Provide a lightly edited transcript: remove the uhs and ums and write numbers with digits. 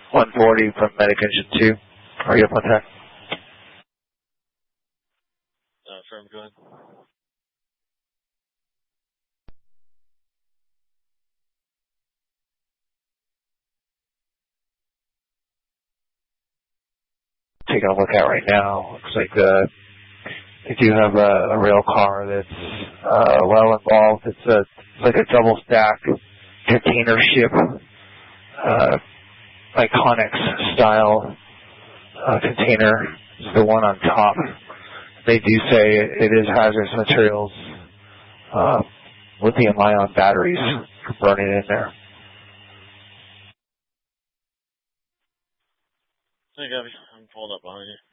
140 from Medic Engine 2. Are you up on track? Firm, go ahead. Taking a look at right now, looks like they do have a rail car that's well involved. It's like a double stack container ship, Iconics style container is the one on top. They do say it is hazardous materials, lithium-ion batteries burning in there. Hey, Gabby, I'm pulled up behind you.